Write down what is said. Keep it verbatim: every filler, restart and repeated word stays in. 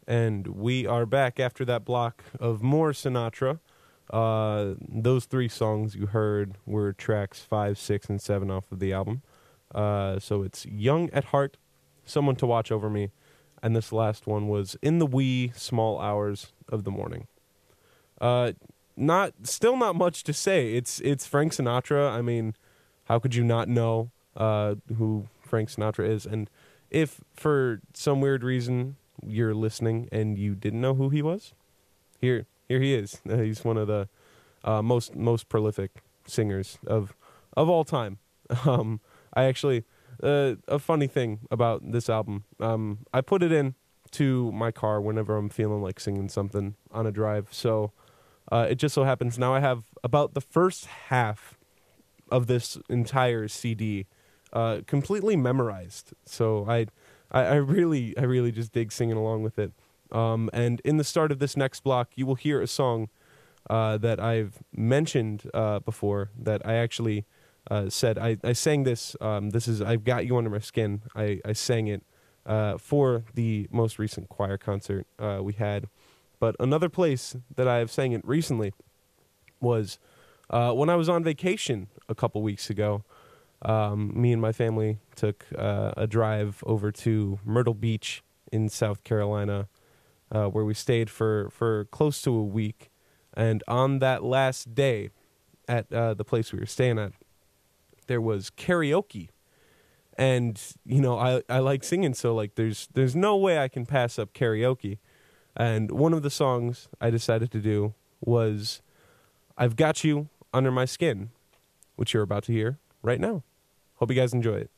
And we are back after that block of more Sinatra. Uh, those three songs you heard were tracks five, six, and seven off of the album. Uh, so it's Young at Heart, Someone to Watch Over Me, and this last one was In the Wee Small Hours of the Morning. Uh, not still not much to say. It's it's Frank Sinatra. I mean, how could you not know uh, who Frank Sinatra is? And if for some weird reason you're listening and you didn't know who he was, here here he is. Uh, he's one of the uh, most most prolific singers of of all time. Um, I actually uh, a funny thing about this album. Um, I put it in to my car whenever I'm feeling like singing something on a drive. So uh, it just so happens now I have about the first half of this entire C D uh, completely memorized. So I, I, I really, I really just dig singing along with it. Um, and in the start of this next block, you will hear a song uh, that I've mentioned uh, before. That I actually uh, said I, I sang this. Um, this is I've Got You Under My Skin. I, I sang it uh, for the most recent choir concert uh, we had. But another place that I have sang it recently was uh, when I was on vacation a couple weeks ago. Um, me and my family took uh, a drive over to Myrtle Beach in South Carolina, uh, where we stayed for, for close to a week. And on that last day at uh, the place we were staying at, there was karaoke. And, you know, I, I like singing, so like there's there's no way I can pass up karaoke. And one of the songs I decided to do was I've Got You Under My Skin, which you're about to hear right now. Hope you guys enjoy it.